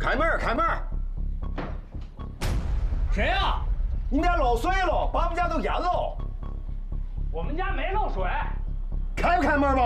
开门，开门！ 谁呀？ 你们家漏水了，把我们家都淹了。 我们家没漏水。 开不开门嘛？